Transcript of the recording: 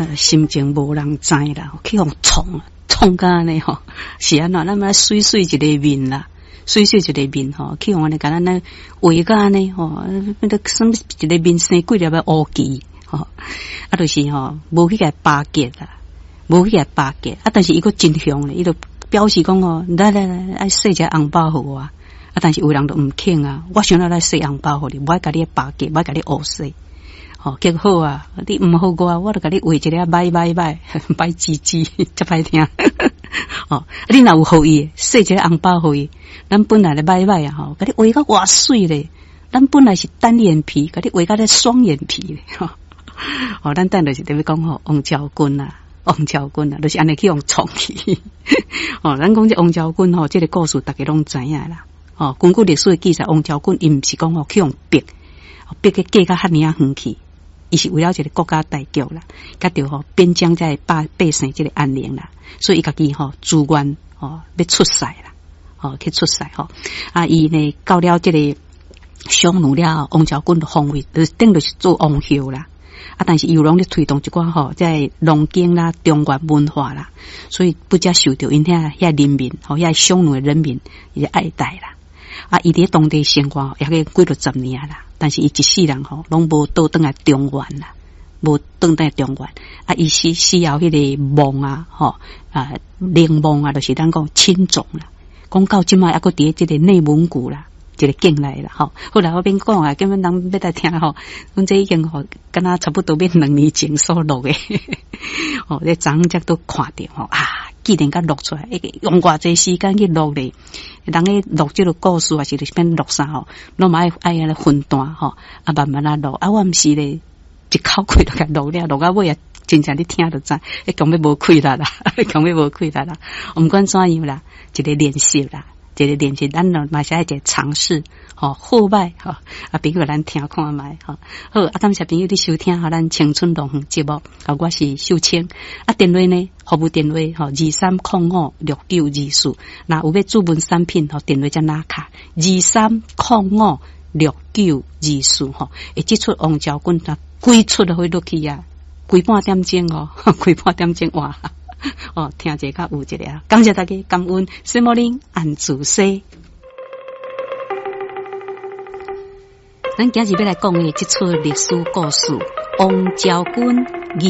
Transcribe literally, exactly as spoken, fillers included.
心情无人知啦，去互创创甲安尼吼，是安怎？咱嘛水水一个面啦，水水一个面吼，去互安尼甲咱咧画甲安尼吼，那个什么一个面生几粒个乌鸡吼，啊，就是吼无去甲巴结啦，无去甲巴结，啊，但是伊个真凶咧，伊就表示讲吼，来来来，爱洗一个红包互我，啊，但是有人都毋肯啊，我想要来洗红包互你，我爱甲你巴结，我爱甲你乌洗。哦，结好啊！你唔好我，我就甲你画一个拜拜拜拜唧唧，真歹听。哦，你若有好意，洗一个红包互伊，咱本来咧拜拜啊，吼，甲你画甲偌水咧，咱本来是单眼皮，甲你画甲咧双眼皮咧，吼。哦，咱等就是特别讲吼，王昭君啊，王昭君啊，就是安尼去用创去。哦，咱讲这王昭君吼，这个故事大家拢知影啦。哦，根据历史记载，王昭君伊毋是讲吼去用逼，逼个嫁甲遐尔远去。伊是为了一个国家大局啦，甲着吼边疆在百百姓这个安宁啦，所以伊家己吼自愿吼要出塞啦，吼去出塞吼啊！伊呢到了这个匈奴了，王昭君的方位就是等于是做王后啦啊，但是又拢咧推动一寡吼在农经啦、中原文化啦，所以不加受到因遐遐人民吼遐匈奴的人民伊爱戴啦啊！伊伫当地生活也个几落十年啦。但是伊一世人吼，拢无倒转来中原啦，无倒转来中原啊！伊是需要迄个梦啊，吼啊，灵梦啊，就是咱讲亲种啦。讲到即卖还佫伫即个内蒙古啦，一个境内啦，吼。后来我边讲啊，根本人要来听吼，阮这已经吼，敢若差不多变两年前所录诶，吼，这张则都看着吼啊。既然甲录出来，用偌济时间去录咧，人咧录这个故事，还是变录啥吼？拢嘛爱爱来分段吼，啊慢慢啊录，啊我毋是咧一口气就甲录了，录到尾啊，真正你听就知，迄讲要无气力啦，讲要无气力啦，毋管怎样啦，一个练习啦。一个练习，咱咯嘛是爱一个尝试，吼好歹吼啊，朋友咱听看卖吼好啊，感谢朋友你收听哈，咱青春动园节目，啊，我是秀清啊，电话呢，服务电话吼二三零五六九二四，那有要注文产品吼，电话才拿卡二三零五六九二四吼，诶，即出王昭君啊，几出都会落去啊，几半点钟哦，几半点钟哇。哦，听者较有一个啊！感谢大家，感恩，什么人安住西。咱今日要来讲的这出历史故事，王昭君。